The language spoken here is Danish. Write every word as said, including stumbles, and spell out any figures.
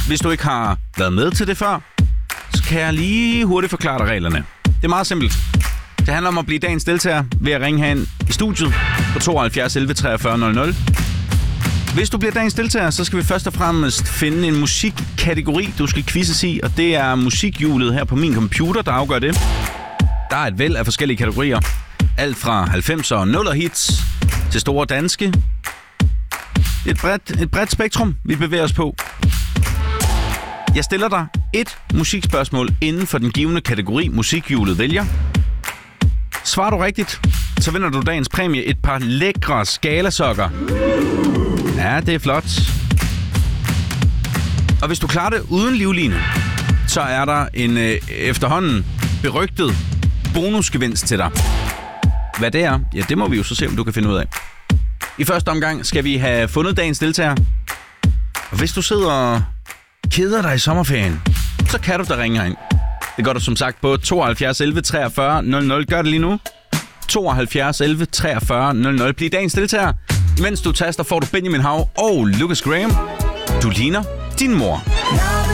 Hvis du ikke har været med til det før, så kan jeg lige hurtigt forklare dig reglerne. Det er meget simpelt. Det handler om at blive dagens deltager ved at ringe herind i studiet på tooghalvfjerds elleve treogfyrre nul nul. Hvis du bliver dagens deltager, så skal vi først og fremmest finde en musikkategori, du skal quizzes i, og det er musikhjulet her på min computer, der afgør det. Der er et væld af forskellige kategorier. Alt fra halvfemser og nuller hits til store danske. Et bredt, et bredt spektrum, vi bevæger os på. Jeg stiller dig et musikspørgsmål inden for den givne kategori, musikhjulet vælger. Svarer du rigtigt, så vinder du dagens præmie et par lækre skalasokker. Ja, det er flot. Og hvis du klarer det uden livline, så er der en øh, efterhånden berygtet bonusgevinst til dig. Hvad det er, ja, det må vi jo så se, om du kan finde ud af. I første omgang skal vi have fundet dagens deltager. Og hvis du sidder og keder dig i sommerferien, så kan du da ringe herind. Det gør du som sagt på tooghalvfjerds elleve treogfyrre nul nul. Gør det lige nu. tooghalvfjerds elleve treogfyrre nul nul. Bliv dagens deltager. Mens du taster, får du Benjamin Hav og Lucas Graham. Du ligner din mor.